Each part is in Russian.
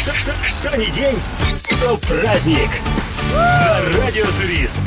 Что ни день, то праздник. На Радио Турист.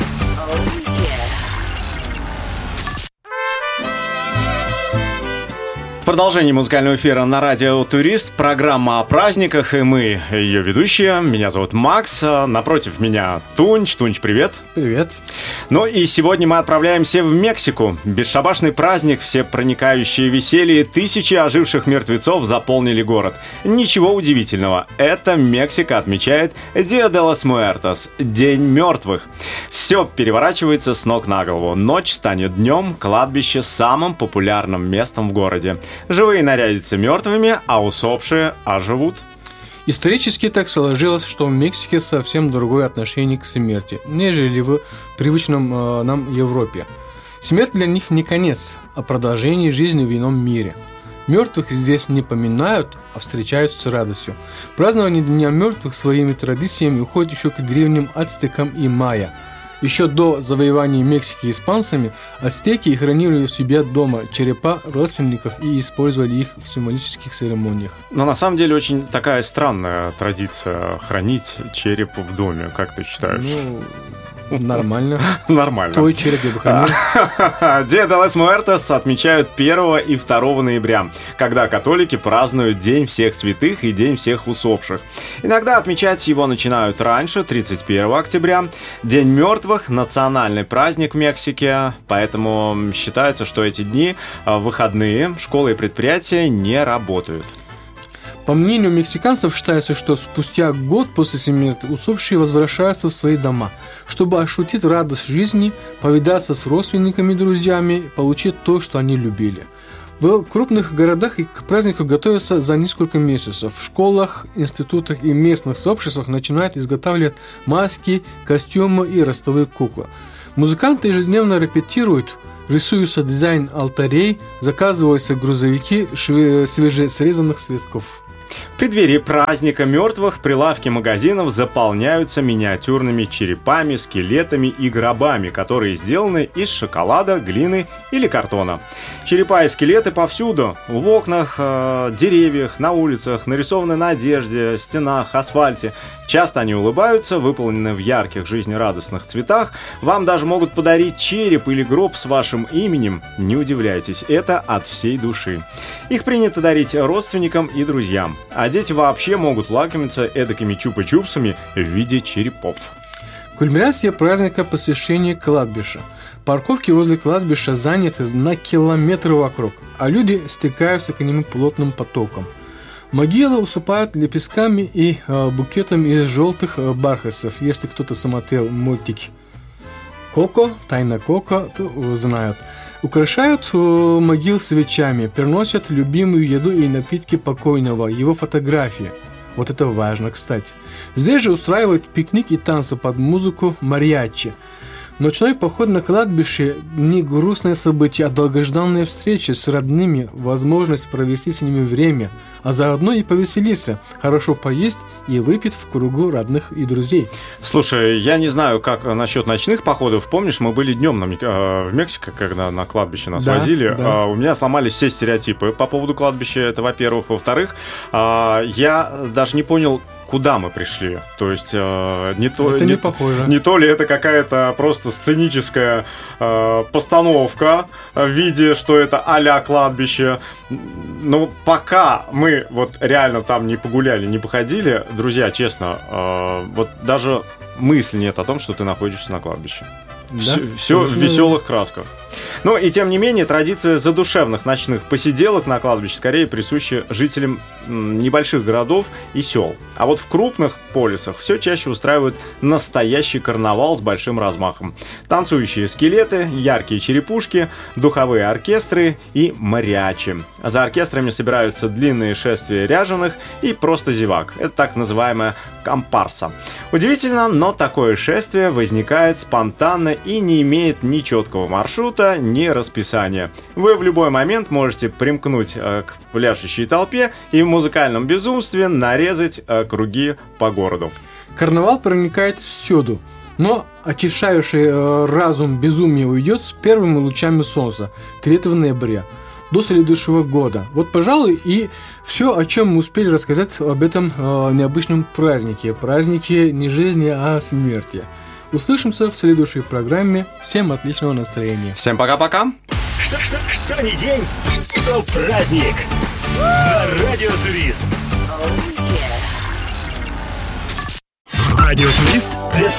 В продолжении музыкального эфира на Радио Турист программа о праздниках, и мы ее ведущие. Меня зовут Макс, напротив меня Тунч. Тунч, привет. Привет. Ну и сегодня мы отправляемся в Мексику. Бесшабашный праздник, все проникающие веселье, тысячи оживших мертвецов заполнили город. Ничего удивительного, это Мексика отмечает Dia de los Muertos, День мертвых. Все переворачивается с ног на голову. Ночь станет днем, кладбище самым популярным местом в городе. Живые нарядятся мертвыми, а усопшие оживут. Исторически так сложилось, что в Мексике совсем другое отношение к смерти, нежели в привычном нам Европе. Смерть для них не конец, а продолжение жизни в ином мире. Мертвых здесь не поминают, а встречают с радостью. Празднование Дня мертвых своими традициями уходит еще к древним ацтекам и майя. Еще до завоевания Мексики испанцами, ацтеки хранили у себя дома черепа родственников и использовали их в символических церемониях. Но на самом деле очень такая странная традиция хранить череп в доме, как ты считаешь? Нормально. Нормально. Твой череп я бы хранил. Dia de los Muertos отмечают 1 и 2 ноября, когда католики празднуют День всех святых и День всех усопших. Иногда отмечать его начинают раньше, 31 октября. День мертвых – национальный праздник в Мексике, поэтому считается, что эти дни выходные, школы и предприятия не работают. По мнению мексиканцев, считается, что спустя год после смерти усопшие возвращаются в свои дома, чтобы ощутить радость жизни, повидаться с родственниками и друзьями, получить то, что они любили. В крупных городах к празднику готовятся за несколько месяцев. В школах, институтах и местных сообществах начинают изготавливать маски, костюмы и ростовые куклы. Музыканты ежедневно репетируют, рисуется дизайн алтарей, заказываются грузовики свежесрезанных цветков. В преддверии праздника мертвых прилавки магазинов заполняются миниатюрными черепами, скелетами и гробами, которые сделаны из шоколада, глины или картона. Черепа и скелеты повсюду, в окнах, деревьях, на улицах, нарисованы на одежде, стенах, асфальте. Часто они улыбаются, выполнены в ярких жизнерадостных цветах. Вам даже могут подарить череп или гроб с вашим именем. Не удивляйтесь, это от всей души. Их принято дарить родственникам и друзьям. А дети вообще могут лакомиться эдакими чупа-чупсами в виде черепов. Кульминация праздника – посещение кладбища. Парковки возле кладбища заняты на километры вокруг, а люди стекаются к ним плотным потоком. Могилы усыпают лепестками и букетами из желтых бархатцев. Если кто-то смотрел мультик «Коко», «Тайна Коко», то знают. Украшают могил свечами, приносят любимую еду и напитки покойного, его фотографии. Вот это важно, кстати. Здесь же устраивают пикник и танцы под музыку мариачи. Ночной поход на кладбище – не грустное событие, а долгожданная встреча с родными, возможность провести с ними время, а заодно и повеселиться, хорошо поесть и выпить в кругу родных и друзей. Слушай, я не знаю, как насчет ночных походов. Помнишь, мы были днем в Мексике, когда на кладбище нас возили. Да. У меня сломались все стереотипы по поводу кладбища. Это, во-первых. Во-вторых, я даже не понял, куда мы пришли. То есть не то ли это какая-то просто сценическая постановка в виде, что это а-ля кладбище. Но пока мы вот реально там не погуляли, не походили, друзья, честно, вот даже мысли нет о том, что ты находишься на кладбище. Да? Все в веселых красках. Но и тем не менее, традиция задушевных ночных посиделок на кладбище скорее присуща жителям небольших городов и сел. А вот в крупных полисах все чаще устраивают настоящий карнавал с большим размахом. Танцующие скелеты, яркие черепушки, духовые оркестры и мариачи. За оркестрами собираются длинные шествия ряженых и просто зевак. Это так называемая компарса. Удивительно, но такое шествие возникает спонтанно и не имеет ни четкого маршрута, ни расписания. Вы в любой момент можете примкнуть к пляшущей толпе и в музыкальном безумстве нарезать круги по городу. Карнавал проникает всюду, но очищающий разум безумие уйдет с первыми лучами солнца 3 ноября. до следующего года. Вот, пожалуй, и все, о чем мы успели рассказать об этом необычном празднике. Празднике не жизни, а смерти. Услышимся в следующей программе. Всем отличного настроения. Всем пока-пока. Что ни день, то праздник. На Радио Турист. Радио Турист представляет